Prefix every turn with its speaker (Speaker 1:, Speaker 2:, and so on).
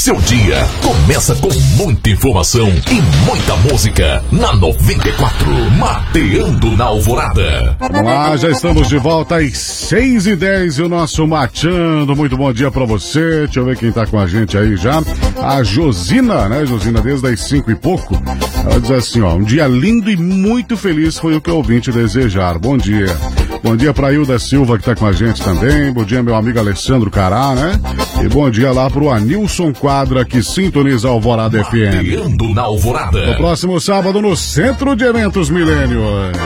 Speaker 1: Seu dia começa com muita informação e muita música na 94, Mateando na Alvorada.
Speaker 2: Vamos lá, já estamos de volta às 6h10 e o nosso Mateando. Muito bom dia pra você. Deixa eu ver quem tá com a gente aí já. A Josina, né? Josina, desde as 5 e pouco. Ela diz assim, ó, um dia lindo e muito feliz foi o que eu vim te desejar. Bom dia. Bom dia pra Hilda Silva, que tá com a gente também. Bom dia, meu amigo Alessandro Cará, né? E bom dia lá pro Anilson Quadra, que sintoniza a Alvorada FM.
Speaker 1: Mateando na Alvorada.
Speaker 2: No próximo sábado, no Centro de Eventos Milênio.